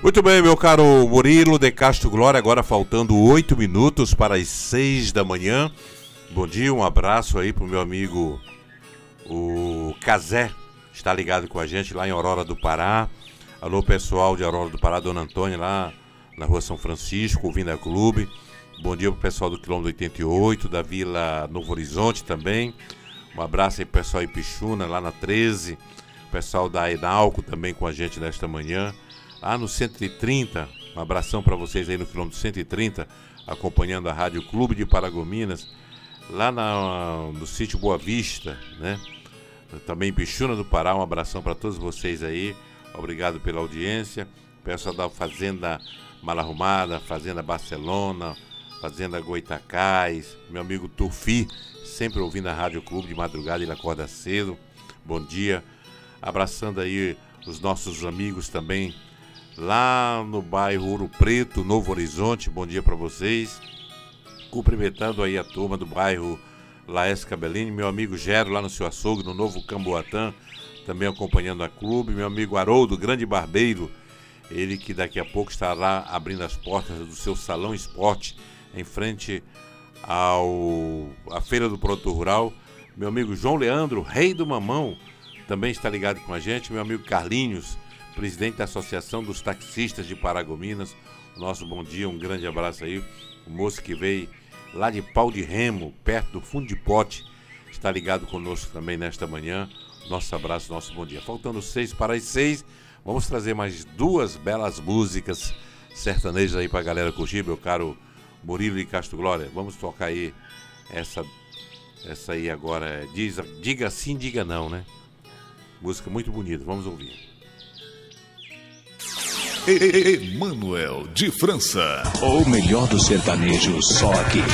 Muito bem, meu caro Murilo de Castro Glória, agora faltando 8 minutos para as 6 da manhã. Bom dia, um abraço aí pro meu amigo, o Cazé, está ligado com a gente lá em Aurora do Pará. Alô, pessoal de Aurora do Pará, Dona Antônia, lá na Rua São Francisco, ouvindo a Clube. Bom dia pro pessoal do quilômetro 88, da Vila Novo Horizonte também. Um abraço aí pro pessoal em Pixuna, lá na 13. O pessoal da Enalco também com a gente nesta manhã. Lá no 130, um abração para vocês aí no quilômetro 130, acompanhando a Rádio Clube de Paragominas, lá no sítio Boa Vista, né? Também em Pixuna do Pará, um abração para todos vocês aí, obrigado pela audiência. Pessoal da Fazenda Malarrumada, Fazenda Barcelona, Fazenda Goitacás, meu amigo Tufi, sempre ouvindo a Rádio Clube de madrugada, ele acorda cedo, bom dia. Abraçando aí os nossos amigos também, lá no bairro Ouro Preto, Novo Horizonte, bom dia para vocês. Cumprimentando aí a turma do bairro Laércio Cabellini, meu amigo Gero lá no seu açougue, no Novo Camboatã, também acompanhando a clube. Meu amigo Haroldo, grande barbeiro, ele que daqui a pouco estará abrindo as portas do seu Salão Esporte, em frente à Feira do Produto Rural. Meu amigo João Leandro, rei do mamão, também está ligado com a gente. Meu amigo Carlinhos, presidente da Associação dos Taxistas de Paragominas, nosso bom dia, um grande abraço aí. O moço que veio lá de Pau de Remo, perto do Fundo de Pote, está ligado conosco também nesta manhã. Nosso abraço, nosso bom dia. Faltando 6 para as 6, vamos trazer mais duas belas músicas sertanejas aí para a galera curtir, meu caro Murilo de Castro Glória. Vamos tocar aí essa aí agora, diga sim, diga não, né? Música muito bonita, vamos ouvir. Emanuel de França. O melhor do sertanejo, só aqui.